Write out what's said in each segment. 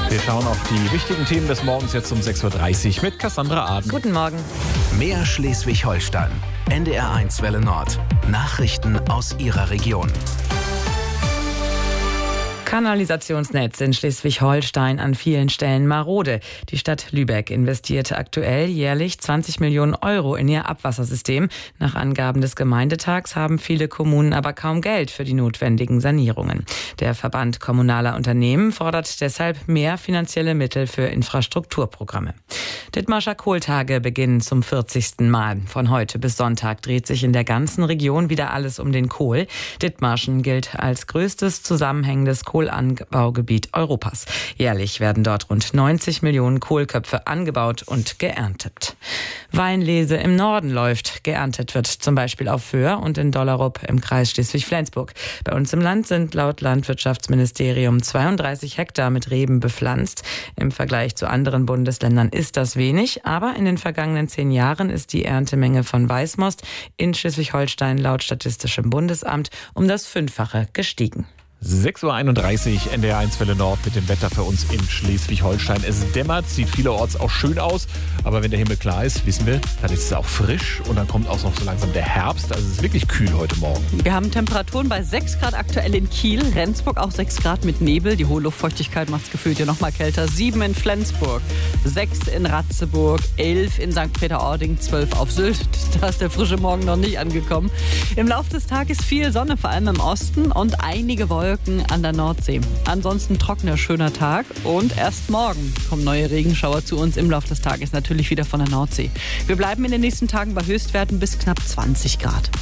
Wir schauen auf die wichtigen Themen des Morgens jetzt um 6.30 Uhr mit Cassandra Aden. Guten Morgen. Mehr Schleswig-Holstein. NDR1 Welle Nord. Nachrichten aus Ihrer Region. Kanalisationsnetz in Schleswig-Holstein an vielen Stellen marode. Die Stadt Lübeck investiert aktuell jährlich 20 Millionen Euro in ihr Abwassersystem. Nach Angaben des Gemeindetags haben viele Kommunen aber kaum Geld für die notwendigen Sanierungen. Der Verband kommunaler Unternehmen fordert deshalb mehr finanzielle Mittel für Infrastrukturprogramme. Dithmarscher Kohltage beginnen zum 40. Mal. Von heute bis Sonntag dreht sich in der ganzen Region wieder alles um den Kohl. Dithmarschen gilt als größtes zusammenhängendes Kohlanbaugebiet Europas. Jährlich werden dort rund 90 Millionen Kohlköpfe angebaut und geerntet. Weinlese im Norden läuft. Geerntet wird zum Beispiel auf Föhr und in Dollerup im Kreis Schleswig-Flensburg. Bei uns im Land sind laut Landwirtschaftsministerium 32 Hektar mit Reben bepflanzt. Im Vergleich zu anderen Bundesländern ist das wenig, aber in den vergangenen 10 Jahren ist die Erntemenge von Weißmost in Schleswig-Holstein laut Statistischem Bundesamt um das 5-fache gestiegen. 6.31 Uhr, NDR1 Welle Nord mit dem Wetter für uns in Schleswig-Holstein. Es dämmert, sieht vielerorts auch schön aus, aber wenn der Himmel klar ist, wissen wir, dann ist es auch frisch und dann kommt auch noch so langsam der Herbst. Also es ist wirklich kühl heute Morgen. Wir haben Temperaturen bei 6 Grad aktuell in Kiel, Rendsburg auch 6 Grad mit Nebel. Die hohe Luftfeuchtigkeit macht es gefühlt ja noch mal kälter. 7 in Flensburg, 6 in Ratzeburg, 11 in St. Peter-Ording, 12 auf Sylt. Da ist der frische Morgen noch nicht angekommen. Im Laufe des Tages viel Sonne, vor allem im Osten und einige Wolken an der Nordsee. Ansonsten trockener, schöner Tag und erst morgen kommen neue Regenschauer zu uns im Laufe des Tages, natürlich wieder von der Nordsee. Wir bleiben in den nächsten Tagen bei Höchstwerten bis knapp 20 Grad.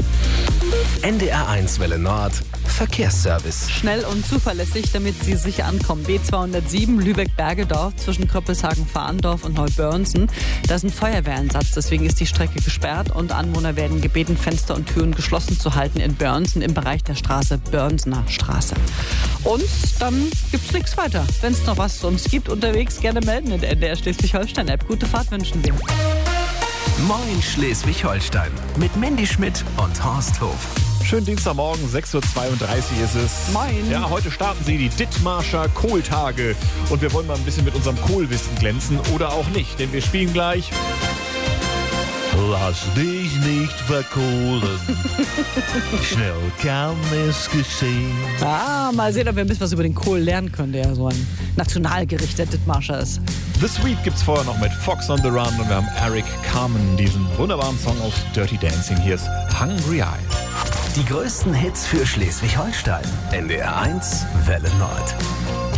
NDR1 Welle Nord. Verkehrsservice. Schnell und zuverlässig, damit Sie sicher ankommen. B207 Lübeck-Bergedorf zwischen Kröppelshagen-Fahndorf und Neubörnsen. Da ist ein Feuerwehreinsatz, deswegen ist die Strecke gesperrt und Anwohner werden gebeten, Fenster und Türen geschlossen zu halten in Börnsen im Bereich der Straße Börnsener Straße. Und dann gibt's nichts weiter. Wenn es noch was sonst gibt unterwegs, gerne melden in der NDR Schleswig-Holstein-App. Gute Fahrt wünschen wir. Moin Schleswig-Holstein. Mit Mandy Schmidt und Horst Hof. Schönen Dienstagmorgen, 6.32 Uhr ist es. Moin. Ja, heute starten sie die Dithmarscher Kohltage. Und wir wollen mal ein bisschen mit unserem Kohlwissen glänzen oder auch nicht, denn wir spielen gleich. Lass dich nicht verkohlen. Schnell kann es geschehen. Mal sehen, ob wir ein bisschen was über den Kohl lernen können, der ja so ein Nationalgericht der Dithmarscher ist. The Sweet gibt's vorher noch mit Fox on the Run und wir haben Eric Carmen, diesen wunderbaren Song aus Dirty Dancing. Hier ist Hungry Eyes. Die größten Hits für Schleswig-Holstein. NDR1 Welle Nord.